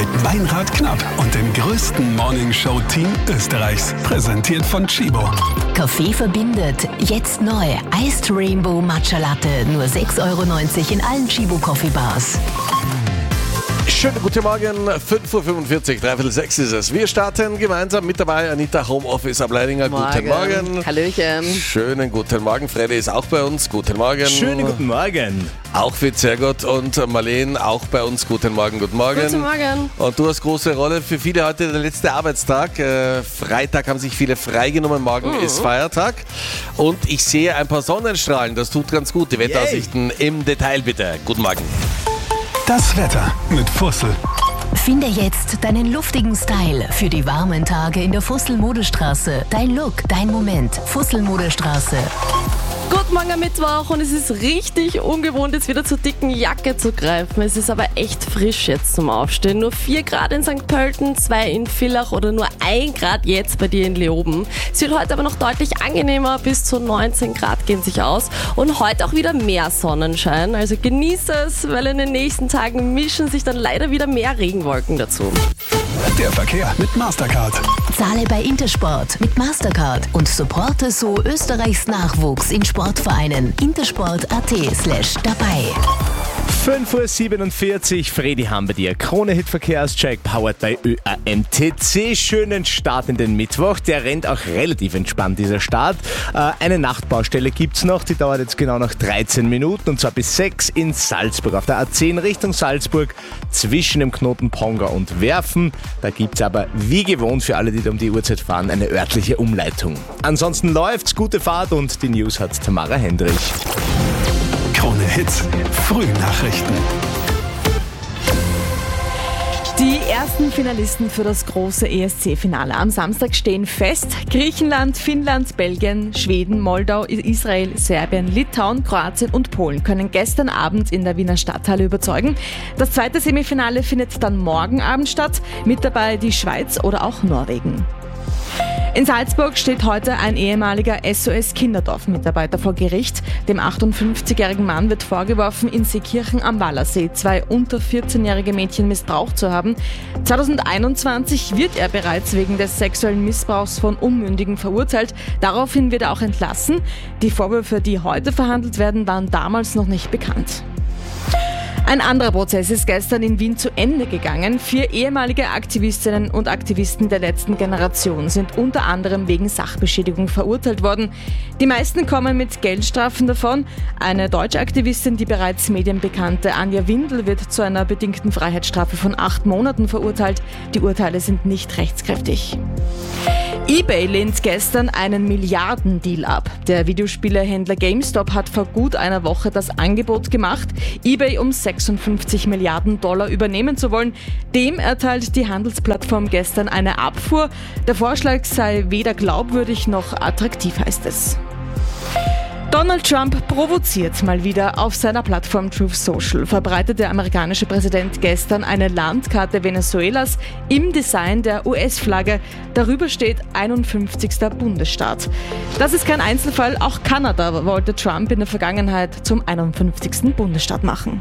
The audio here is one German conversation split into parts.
mit Meinrad Knapp und dem größten Morningshow-Team Österreichs. Präsentiert von Chibo. Kaffee verbindet. Jetzt neu. Iced Rainbow Matcha Latte. Nur 6,90 € in allen Chibo Coffee Bars. Schönen guten Morgen, 5:45 Uhr, 5:45 ist es. Wir starten gemeinsam mit dabei Anita Homeoffice ab Leidinger. Guten Morgen. Hallöchen. Schönen guten Morgen. Freddy ist auch bei uns. Guten Morgen. Schönen guten Morgen. Auch fit, sehr gut. Und Marleen auch bei uns. Guten Morgen, guten Morgen. Guten Morgen. Und du hast große Rolle. Für viele heute der letzte Arbeitstag. Freitag haben sich viele freigenommen. Morgen ist Feiertag. Und ich sehe ein paar Sonnenstrahlen. Das tut ganz gut. Die Wetteraussichten im Detail bitte. Guten Morgen. Das Wetter mit Fussel. Finde jetzt deinen luftigen Style für die warmen Tage in der Fussel-Modestraße. Dein Look, dein Moment. Fussel-Modestraße. Guten Morgen am Mittwoch und es ist richtig ungewohnt, jetzt wieder zur dicken Jacke zu greifen. Es ist aber echt frisch jetzt zum Aufstehen. Nur 4 Grad in St. Pölten, 2 in Villach oder nur 1 Grad jetzt bei dir in Leoben. Es wird heute aber noch deutlich angenehmer, bis zu 19 Grad gehen sich aus. Und heute auch wieder mehr Sonnenschein. Also genieße es, weil in den nächsten Tagen mischen sich dann leider wieder mehr Regenwolken dazu. Der Verkehr mit Mastercard. Zahle bei Intersport mit Mastercard und supporte so Österreichs Nachwuchs in Sportvereinen. Intersport.at/dabei. 5:47 Uhr, Fredi haben bei dir. Krone-Hit-Verkehrscheck, powered by ÖAMTC. Schönen Start in den Mittwoch. Der rennt auch relativ entspannt, dieser Start. Eine Nachtbaustelle gibt's noch, die dauert jetzt genau noch 13 Minuten und zwar bis 6 in Salzburg. Auf der A10 Richtung Salzburg zwischen dem Knoten Ponga und Werfen. Da gibt's aber wie gewohnt für alle, die da um die Uhrzeit fahren, eine örtliche Umleitung. Ansonsten läuft's, gute Fahrt und die News hat Tamara Hendrich. Krone Hits, Frühnachrichten. Die ersten Finalisten für das große ESC-Finale am Samstag stehen fest. Griechenland, Finnland, Belgien, Schweden, Moldau, Israel, Serbien, Litauen, Kroatien und Polen können gestern Abend in der Wiener Stadthalle überzeugen. Das zweite Semifinale findet dann morgen Abend statt. Mit dabei die Schweiz oder auch Norwegen. In Salzburg steht heute ein ehemaliger SOS-Kinderdorf-Mitarbeiter vor Gericht. Dem 58-jährigen Mann wird vorgeworfen, in Seekirchen am Wallersee 2 unter 14-jährige Mädchen missbraucht zu haben. 2021 wird er bereits wegen des sexuellen Missbrauchs von Unmündigen verurteilt. Daraufhin wird er auch entlassen. Die Vorwürfe, die heute verhandelt werden, waren damals noch nicht bekannt. Ein anderer Prozess ist gestern in Wien zu Ende gegangen. 4 ehemalige Aktivistinnen und Aktivisten der letzten Generation sind unter anderem wegen Sachbeschädigung verurteilt worden. Die meisten kommen mit Geldstrafen davon. Eine deutsche Aktivistin, die bereits medienbekannte Anja Windel, wird zu einer bedingten Freiheitsstrafe von 8 Monaten verurteilt. Die Urteile sind nicht rechtskräftig. eBay lehnt gestern einen Milliardendeal ab. Der Videospielehändler GameStop hat vor gut einer Woche das Angebot gemacht, eBay um 56 Milliarden $ übernehmen zu wollen. Dem erteilt die Handelsplattform gestern eine Abfuhr. Der Vorschlag sei weder glaubwürdig noch attraktiv, heißt es. Donald Trump provoziert mal wieder. Auf seiner Plattform Truth Social verbreitet der amerikanische Präsident gestern eine Landkarte Venezuelas im Design der US-Flagge. Darüber steht 51. Bundesstaat. Das ist kein Einzelfall, auch Kanada wollte Trump in der Vergangenheit zum 51. Bundesstaat machen.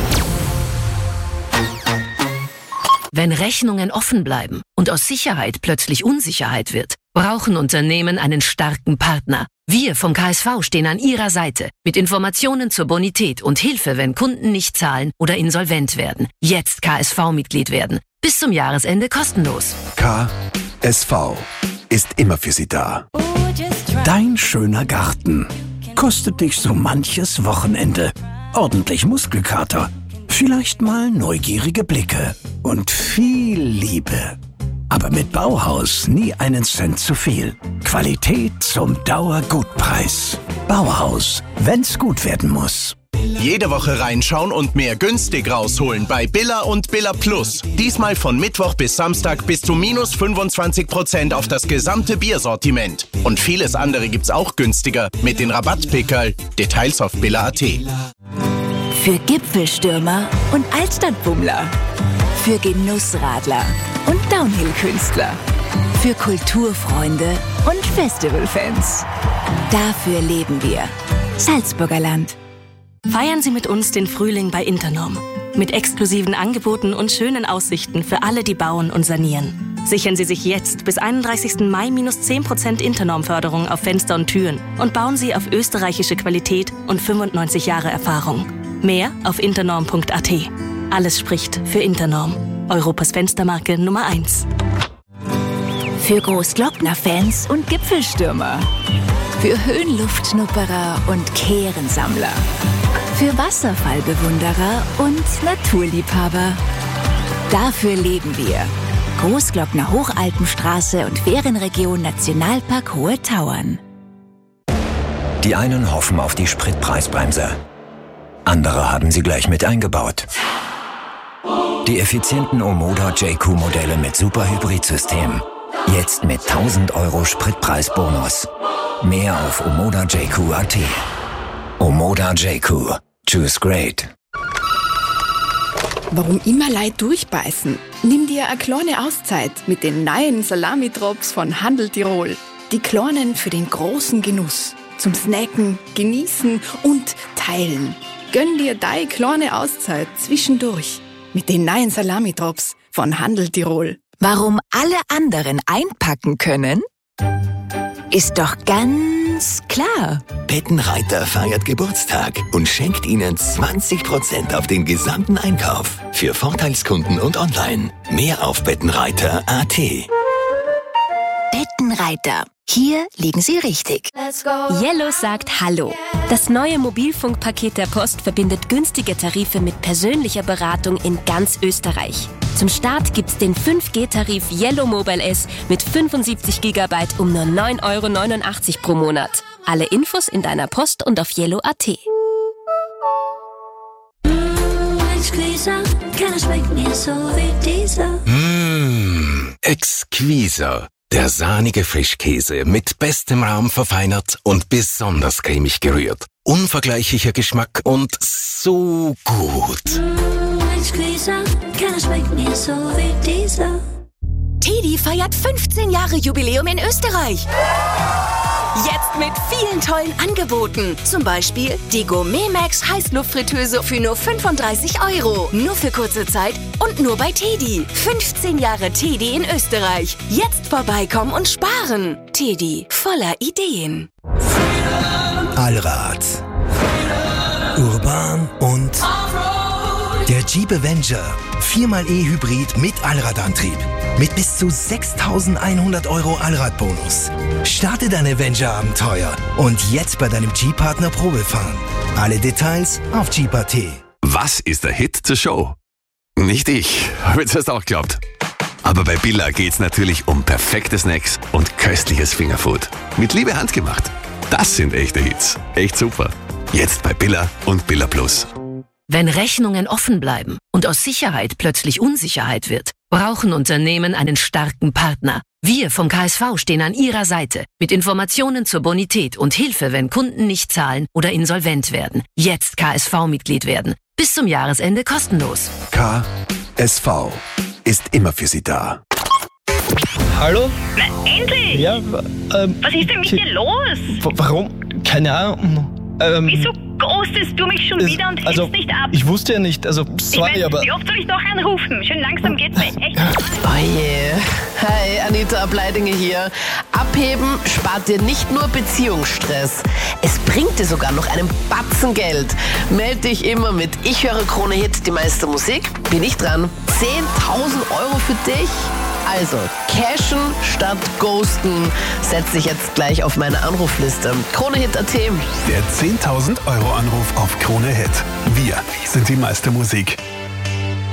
Wenn Rechnungen offen bleiben und aus Sicherheit plötzlich Unsicherheit wird, brauchen Unternehmen einen starken Partner. Wir vom KSV stehen an Ihrer Seite mit Informationen zur Bonität und Hilfe, wenn Kunden nicht zahlen oder insolvent werden. Jetzt KSV-Mitglied werden. Bis zum Jahresende kostenlos. KSV ist immer für Sie da. Dein schöner Garten kostet dich so manches Wochenende. Ordentlich Muskelkater, vielleicht mal neugierige Blicke und viel Liebe. Aber mit Bauhaus nie einen Cent zu viel. Qualität zum Dauergutpreis. Bauhaus, wenn's gut werden muss. Jede Woche reinschauen und mehr günstig rausholen bei Billa und Billa Plus. Diesmal von Mittwoch bis Samstag bis zu minus 25% auf das gesamte Biersortiment. Und vieles andere gibt's auch günstiger mit den Rabattpickerl. Details auf billa.at. Für Gipfelstürmer und Altstadtbummler. Für Genussradler und Downhill-Künstler. Für Kulturfreunde und Festivalfans. Dafür leben wir. Salzburger Land. Feiern Sie mit uns den Frühling bei Internorm. Mit exklusiven Angeboten und schönen Aussichten für alle, die bauen und sanieren. Sichern Sie sich jetzt bis 31. Mai minus 10% Internorm-Förderung auf Fenster und Türen und bauen Sie auf österreichische Qualität und 95 Jahre Erfahrung. Mehr auf internorm.at. Alles spricht für Internorm. Europas Fenstermarke Nummer 1. Für Großglockner-Fans und Gipfelstürmer. Für Höhenluftschnupperer und Kehrensammler. Für Wasserfallbewunderer und Naturliebhaber. Dafür leben wir. Großglockner Hochalpenstraße und Ferienregion Nationalpark Hohe Tauern. Die einen hoffen auf die Spritpreisbremse. Andere haben sie gleich mit eingebaut. Die effizienten Omoda JQ-Modelle mit Superhybridsystem. Jetzt mit 1000 € Spritpreisbonus. Mehr auf omodajq.at. Omoda JQ. Choose great. Warum immer Leid durchbeißen? Nimm dir eine kleine Auszeit mit den neuen Salami-Drops von Handel Tirol. Die kleinen für den großen Genuss. Zum Snacken, Genießen und Teilen. Gönn dir deine kleine Auszeit zwischendurch mit den neuen Salami-Drops von Handel Tirol. Warum alle anderen einpacken können? Ist doch ganz klar. Bettenreiter feiert Geburtstag und schenkt Ihnen 20% auf den gesamten Einkauf. Für Vorteilskunden und online. Mehr auf bettenreiter.at. Bettenreiter. Hier liegen Sie richtig. Yellow sagt Hallo. Das neue Mobilfunkpaket der Post verbindet günstige Tarife mit persönlicher Beratung in ganz Österreich. Zum Start gibt's den 5G-Tarif Yellow Mobile S mit 75 GB um nur 9,89 € pro Monat. Alle Infos in deiner Post und auf yellow.at. Keiner schmeckt mir so wie dieser. Exquisor. Der sahnige Frischkäse mit bestem Raum verfeinert und besonders cremig gerührt. Unvergleichlicher Geschmack und so gut. Keiner schmeckt mir so wie dieser. Teddy feiert 15 Jahre Jubiläum in Österreich. Jetzt mit vielen tollen Angeboten. Zum Beispiel die Gourmet Max Heißluftfritteuse für nur 35 €. Nur für kurze Zeit und nur bei Teddy. 15 Jahre Teddy in Österreich. Jetzt vorbeikommen und sparen. Teddy, voller Ideen. Allrad. Urban und der Jeep Avenger. 4xe Hybrid mit Allradantrieb. Mit bis zu 6.100 € Allradbonus. Starte dein Avenger-Abenteuer und jetzt bei deinem Jeep-Partner Probefahren. Alle Details auf Jeep.at. Was ist der Hit zur Show? Nicht ich, habe ich zuerst auch geglaubt. Aber bei Billa geht's natürlich um perfekte Snacks und köstliches Fingerfood. Mit Liebe handgemacht. Das sind echte Hits. Echt super. Jetzt bei Billa und Billa Plus. Wenn Rechnungen offen bleiben und aus Sicherheit plötzlich Unsicherheit wird, brauchen Unternehmen einen starken Partner. Wir vom KSV stehen an Ihrer Seite mit Informationen zur Bonität und Hilfe, wenn Kunden nicht zahlen oder insolvent werden. Jetzt KSV-Mitglied werden. Bis zum Jahresende kostenlos. KSV ist immer für Sie da. Hallo? Na, endlich! Ja, was ist denn mit dir los? Warum? Keine Ahnung. Wieso ghostest du mich schon wieder und hebst nicht ab? Ich wusste ja nicht, sorry, aber... Wie oft soll ich noch anrufen? Schön langsam geht's mir, echt. Oh je. Hi, Anita Ableidinger hier. Abheben spart dir nicht nur Beziehungsstress. Es bringt dir sogar noch einen Batzen Geld. Meld dich immer mit Ich höre Krone Hit, die meiste Musik. Bin ich dran. 10.000 € für dich? Also, cashen statt ghosten. Setz dich jetzt gleich auf meine Anrufliste. KroneHit.at. Der 10.000 € Anruf auf Krone Hit. Wir sind die meiste Musik.